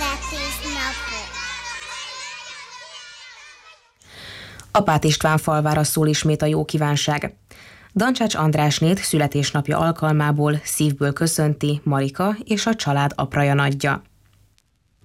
születésnapot. Apát István falvára szól ismét a jó kívánság. Dancsács Andrásnét születésnapja alkalmából szívből köszönti Marika és a család apraja nagyja.